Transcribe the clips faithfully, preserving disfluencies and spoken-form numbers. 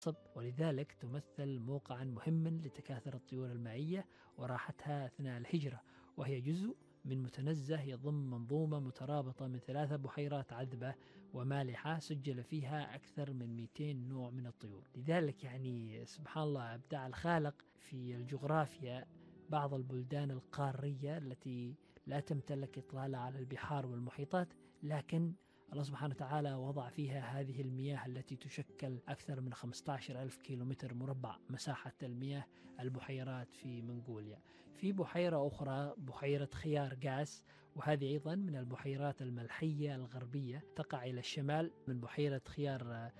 ولذلك تمثل موقعا مهما لتكاثر الطيور المائية وراحتها أثناء الهجرة، وهي جزء من متنزه يضم منظومة مترابطة من ثلاثة بحيرات عذبة ومالحة سجل فيها أكثر من مئتين نوع من الطيور. لذلك يعني سبحان الله أبدع الخالق في الجغرافيا بعض البلدان القارية التي لا تمتلك إطلالة على البحار والمحيطات، لكن الله سبحانه وتعالى وضع فيها هذه المياه التي تشكل أكثر من خمسة عشر ألف كيلومتر مربع مساحة المياه البحيرات في منغوليا. في بحيرة أخرى بحيرة خيار غاس، وهذه أيضا من البحيرات الملحية الغربية، تقع إلى الشمال من بحيرة خيار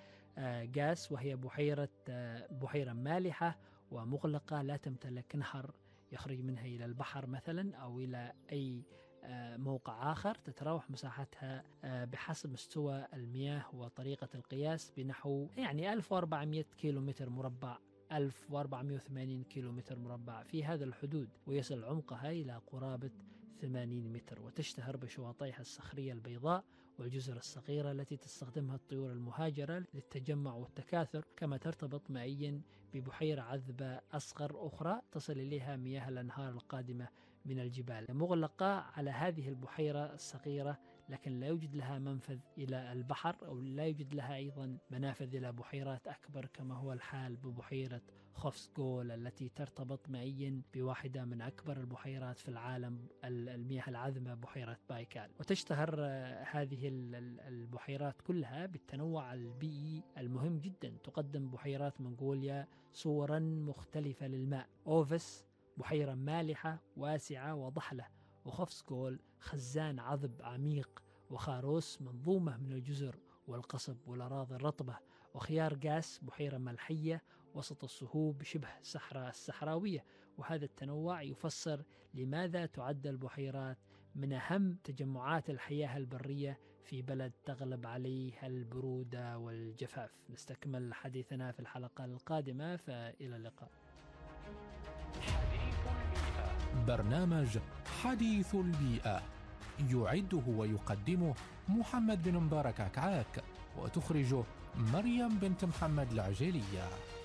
غاس، وهي بحيرة بحيرة مالحة ومغلقة لا تمتلك نهر يخرج منها إلى البحر مثلا أو إلى أي موقع آخر. تتراوح مساحتها بحسب مستوى المياه وطريقة القياس بنحو يعني ألف وأربعمئة كيلومتر مربع، ألف وأربعمئة وثمانين كيلومتر مربع في هذا الحدود، ويصل عمقها إلى قرابة ثمانين متر، وتشتهر بشواطئها الصخرية البيضاء والجزر الصغيرة التي تستخدمها الطيور المهاجرة للتجمع والتكاثر، كما ترتبط مائيا ببحيرة عذبة أصغر أخرى تصل إليها مياه الأنهار القادمة من الجبال، مغلقة على هذه البحيرة الصغيرة، لكن لا يوجد لها منفذ إلى البحر أو لا يوجد لها أيضا منافذ إلى بحيرات أكبر كما هو الحال ببحيرة خوفسغول التي ترتبط مائيا بواحدة من أكبر البحيرات في العالم المياه العذبة، بحيرة بايكال. وتشتهر هذه البحيرات كلها بالتنوع البيئي المهم جدا. تقدم بحيرات منغوليا صورا مختلفة للماء: أوفس بحيرة مالحة واسعة وضحلة، وخوفسغول خزان عذب عميق، وخاروس منظومة من الجزر والقصب والأراضي الرطبة، وخيار غاس بحيرة ملحية وسط الصهوب شبه الصحراء الصحراوية. وهذا التنوع يفسر لماذا تعد البحيرات من أهم تجمعات الحياة البرية في بلد تغلب عليه البرودة والجفاف. نستكمل حديثنا في الحلقة القادمة، فإلى اللقاء. برنامج حديث البيئة يعده ويقدمه محمد بن مبارك عكعاك، وتخرجه مريم بنت محمد العجيلية.